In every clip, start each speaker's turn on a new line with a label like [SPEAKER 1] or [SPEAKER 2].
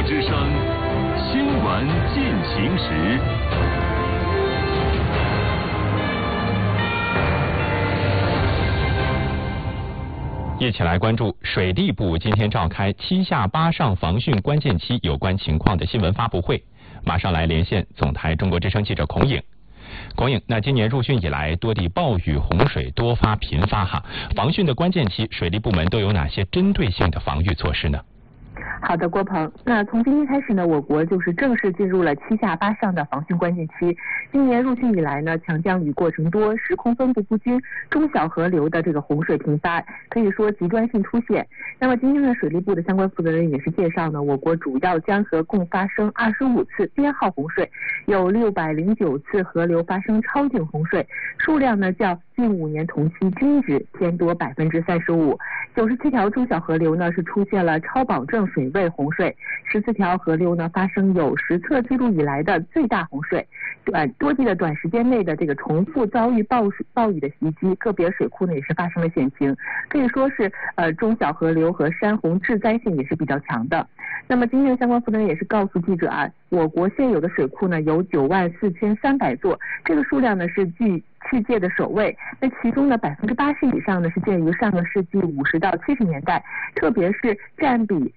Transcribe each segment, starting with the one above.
[SPEAKER 1] 之声新闻进行时。
[SPEAKER 2] 一起来关注水利部今天召开7下8上防汛关键期有关情况的新闻发布会。马上来连线总台中国之声记者孔颖。孔颖，那今年入汛以来，多地暴雨洪水多发频发防汛的关键期，水利部门都有哪些针对性的防御措施呢？
[SPEAKER 3] 好的，郭鹏。那从今天开始呢，我国就是正式进入了7下8上的防汛关键期。今年入汛以来呢，强降雨过程多，时空分布不均，中小河流的这个洪水频发，可以说极端性出现。那么今天呢，水利部的相关负责人也是介绍呢，我国主要江河共发生25次编号洪水，有609次河流发生超警洪水，数量呢较近5年同期均值偏多35%，97条中小河流呢是出现了超保证水位洪水，14条河流呢发生有实测记录以来的最大洪水，多地的短时间内的这个重复遭遇暴雨的袭击，个别水库呢也是发生了险情，可以说是中小河流和山洪致灾性也是比较强的。那么今天的相关负责人也是告诉记者我国现有的水库呢有94300座，这个数量呢是居世界的首位。那其中呢80%以上呢是建于上个世纪50到70年代，特别是占比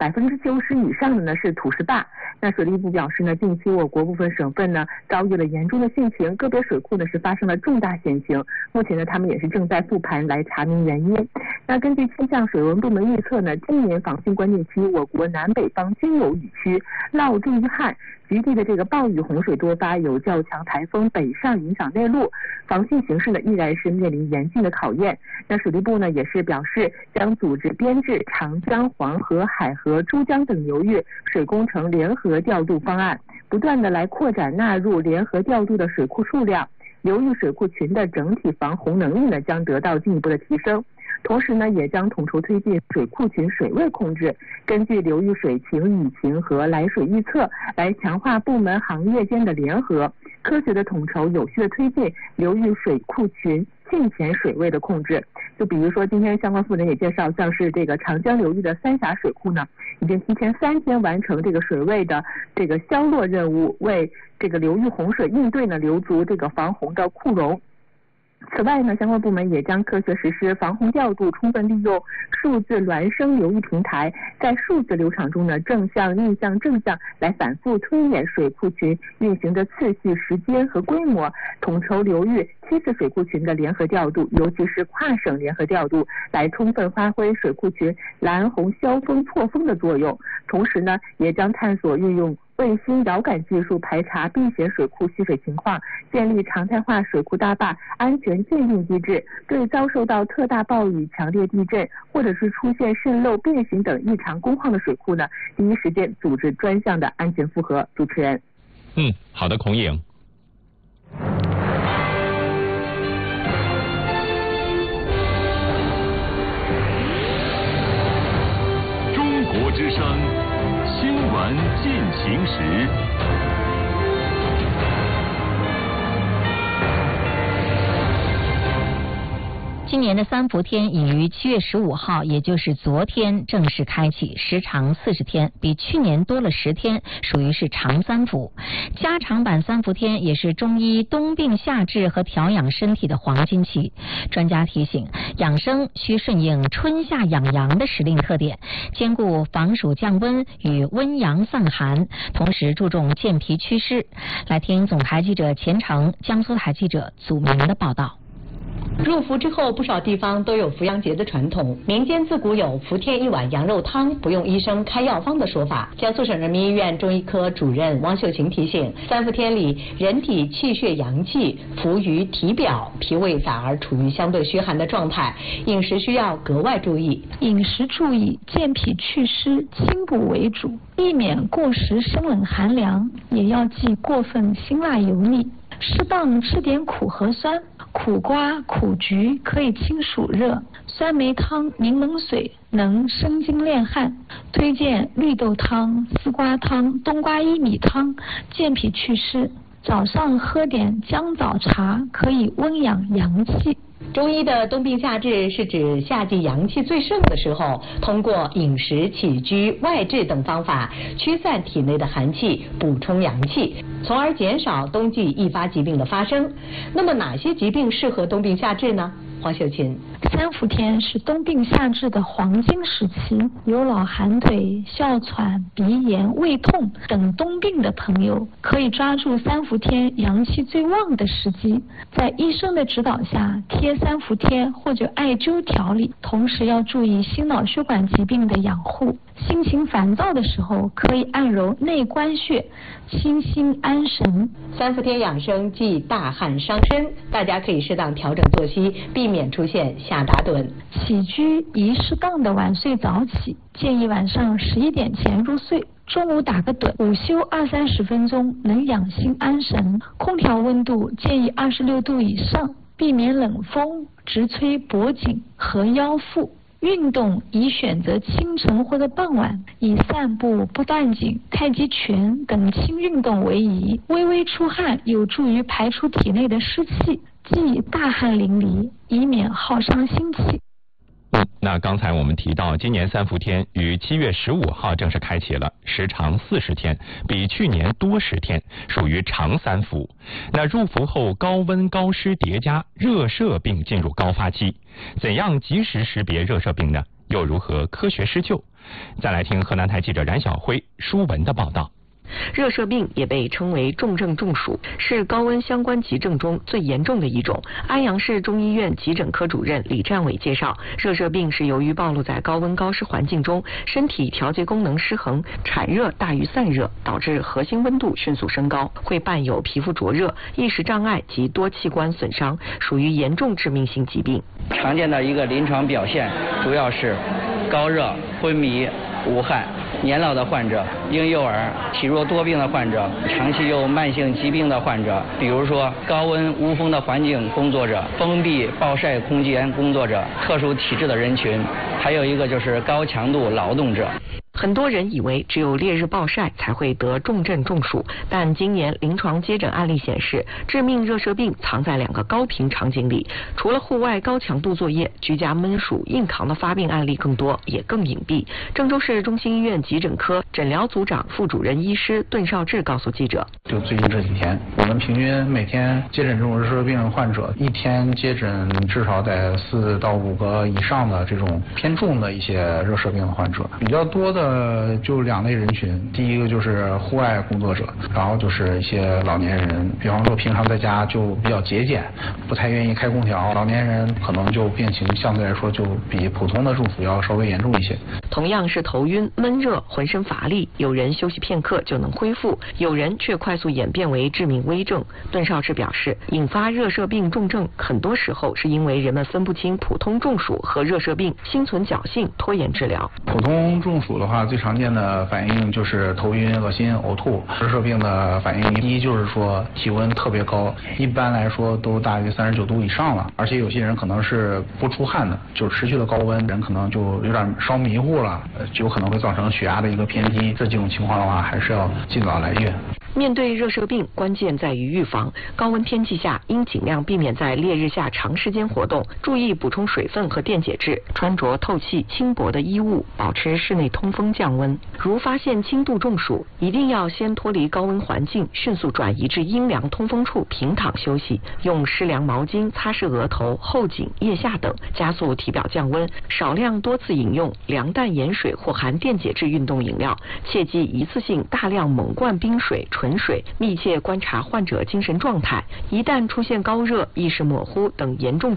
[SPEAKER 3] 90%以上的呢是土石坝。那水利部表示呢，近期我国部分省份呢遭遇了严重的汛情，个别水库呢是发生了重大险情。目前呢，他们也是正在复盘来查明原因。那根据气象水文部门预测呢，今年防汛关键期，我国南北方均有雨区，涝重于旱，局地的这个暴雨洪水多发，有较强台风北上影响内陆，防汛形势呢依然是面临严峻的考验。那水利部呢也是表示，将组织编制长江、黄河、海河、珠江等流域水工程联合调度方案，不断的来扩展纳入联合调度的水库数量，流域水库群的整体防洪能力呢将得到进一步的提升。同时呢，也将统筹推进水库群水位控制，根据流域水情、雨情和来水预测，来强化部门行业间的联合，科学的统筹，有序的推进流域水库群沁潜水位的控制。就比如说，今天相关负责人也介绍，像是这个长江流域的三峡水库呢，已经提前3天完成这个水位的这个消落任务，为这个流域洪水应对呢留足这个防洪的库容。此外呢，相关部门也将科学实施防洪调度，充分利用数字孪生流域平台，在数字流场中呢，正向、逆向、正向来反复推演水库群运行的次序、时间和规模，统筹流域7次水库群的联合调度，尤其是跨省联合调度，来充分发挥水库群拦洪、消峰、错峰的作用。同时呢，也将探索运用卫星遥感技术排查避险水库蓄水情况，建立常态化水库大坝安全鉴定机制，对遭受到特大暴雨、强烈地震或者是出现渗漏、变形等异常工况的水库呢，第一时间组织专项的安全复核。主持人。
[SPEAKER 2] 好的，孔颖。
[SPEAKER 1] 中国之声新闻进行时。
[SPEAKER 4] 今年的3伏天已于7月15号，也就是昨天正式开启，时长40天，比去年多了10天，属于是长3伏。加长版3伏天也是中医冬病夏治和调养身体的黄金期。专家提醒，养生需顺应春夏养阳的时令特点，兼顾防暑降温与温阳散寒，同时注重健脾祛湿。来听总台记者钱成、江苏台记者祖明的报道。
[SPEAKER 5] 入伏之后，不少地方都有伏阳节的传统。民间自古有伏天1碗羊肉汤，不用医生开药方的说法。江苏省人民医院中医科主任汪秀琴提醒，3伏天里人体气血阳气浮于体表，脾胃反而处于相对虚寒的状态，饮食需要格外注意。
[SPEAKER 6] 饮食注意健脾祛湿、清补为主，避免过食生冷寒凉，也要忌过分辛辣油腻。适当吃点苦和酸，苦瓜、苦菊可以清暑热，酸梅汤、柠檬水能生津炼汗。推荐绿豆汤、丝瓜汤、冬瓜薏米汤，健脾祛湿。早上喝点姜枣茶，可以温养阳气。
[SPEAKER 5] 中医的冬病夏治是指夏季阳气最盛的时候，通过饮食、起居、外治等方法驱散体内的寒气，补充阳气，从而减少冬季易发疾病的发生。那么哪些疾病适合冬病夏治呢？黄秀琴。
[SPEAKER 6] 三伏天是冬病夏治的黄金时期，有老寒腿、哮喘、鼻炎、胃痛等冬病的朋友，可以抓住三伏天阳气最旺的时机，在医生的指导下贴三伏贴或者艾灸调理，同时要注意心脑血管疾病的养护。心情烦躁的时候，可以按揉内关穴，清心安神。
[SPEAKER 5] 三伏天养生忌大汗伤身，大家可以适当调整作息，避免出现下打盹。
[SPEAKER 6] 起居宜适当的晚睡早起，建议晚上11点前入睡，中午打个盹，午休20-30分钟，能养心安神。空调温度建议26度以上，避免冷风直吹脖颈和腰腹。运动宜选择清晨或者傍晚，以散步、不断颈、太极拳等轻运动为宜。微微出汗有助于排出体内的湿气，忌大汗淋漓，以免耗伤心气。
[SPEAKER 2] 那刚才我们提到，今年三伏天于7月15号正式开启了，时长40天，比去年多10天，属于长三伏。那入伏后高温高湿叠加，热射病进入高发期，怎样及时识别热射病呢？又如何科学施救？再来听河南台记者冉晓辉、舒文的报道。
[SPEAKER 7] 热射病也被称为重症中暑，是高温相关急症中最严重的一种。安阳市中医院急诊科主任李占伟介绍，热射病是由于暴露在高温高湿环境中，身体调节功能失衡，产热大于散热，导致核心温度迅速升高，会伴有皮肤灼热、意识障碍及多器官损伤，属于严重致命性疾病。
[SPEAKER 8] 常见的一个临床表现主要是高热、昏迷、无汗。年老的患者、婴幼儿、体弱多病的患者、长期有慢性疾病的患者，比如说高温无风的环境工作者、封闭暴晒空间工作者、特殊体质的人群，还有一个就是高强度劳动者。
[SPEAKER 7] 很多人以为只有烈日暴晒才会得重症中暑，但今年临床接诊案例显示，致命热射病藏在2个高频场景里。除了户外高强度作业，居家闷暑硬扛的发病案例更多，也更隐蔽。郑州市中心医院急诊科诊疗组长、副主任医师邓少志告诉记者，
[SPEAKER 9] 就最近这几天，我们平均每天接诊这种热射病患者，一天接诊至少得4到5个以上的这种偏重的一些热射病的患者。比较多的就2类人群，第一个就是户外工作者，然后就是一些老年人，比方说平常在家就比较节俭，不太愿意开空调，老年人可能就病情相对来说就比普通的中暑要稍微严重一些。
[SPEAKER 7] 同样是头晕、闷热、浑身乏力，有人休息片刻就能恢复，有人却快速演变为致命危症。邓少志表示，引发热射病重症很多时候是因为人们分不清普通中暑和热射病，心存侥幸拖延治疗。
[SPEAKER 9] 普通中暑的话，最常见的反应就是头晕、恶心、呕吐。热射病的反应一就是说体温特别高，一般来说都大于39度以上了，而且有些人可能是不出汗的，就持续的高温，人可能就有点烧迷糊了，就有可能会造成血压的一个偏低。这几种情况的话，还是要尽早来院。
[SPEAKER 7] 面对热射病，关键在于预防。高温天气下，应尽量避免在烈日下长时间活动，注意补充水分和电解质，穿着透气轻薄的衣物，保持室内通风降温。如发现轻度中暑，一定要先脱离高温环境，迅速转移至阴凉通风处平躺休息，用湿凉毛巾擦拭额头、后颈、腋下等，加速体表降温。少量多次饮用凉淡盐水或含电解质运动饮料，切忌一次性大量猛灌冰水、纯水，密切观察患者精神状态，一旦出现高热、意识模糊等严重表